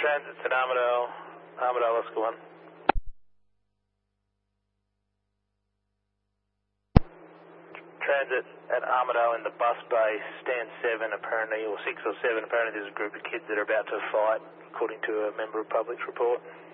Transit's at Armidale, Oscar 1. Transit at Armidale in the bus bay, stand 7 apparently, or 6 or 7, apparently there's a group of kids that are about to fight, according to a member of public's report.